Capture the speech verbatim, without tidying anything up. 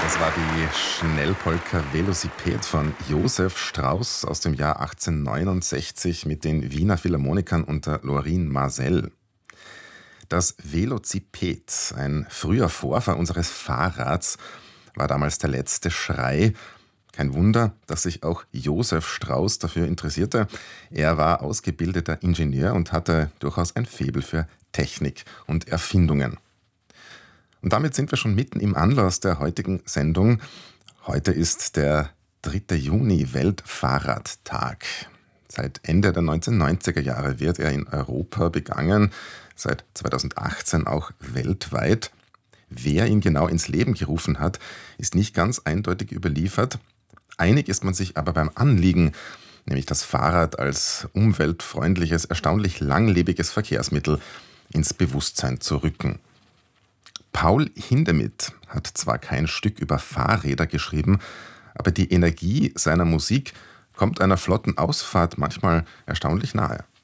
Das war die Schnellpolka Velociped von Josef Strauss aus dem Jahr achtzehnhundertneunundsechzig mit den Wiener Philharmonikern unter Lorin Maazel. Das Velociped, ein früher Vorfahr unseres Fahrrads, war damals der letzte Schrei. Kein Wunder, dass sich auch Josef Strauss dafür interessierte. Er war ausgebildeter Ingenieur und hatte durchaus ein Faible für Technik und Erfindungen. Und damit sind wir schon mitten im Anlass der heutigen Sendung. Heute ist der dritte Juni, Weltfahrradtag. Seit Ende der neunzehnhundertneunziger Jahre wird er in Europa begangen, seit zweitausendachtzehn auch weltweit. Wer ihn genau ins Leben gerufen hat, ist nicht ganz eindeutig überliefert. Einig ist man sich aber beim Anliegen, nämlich das Fahrrad als umweltfreundliches, erstaunlich langlebiges Verkehrsmittel ins Bewusstsein zu rücken. Paul Hindemith hat zwar kein Stück über Fahrräder geschrieben, aber die Energie seiner Musik kommt einer flotten Ausfahrt manchmal erstaunlich nahe.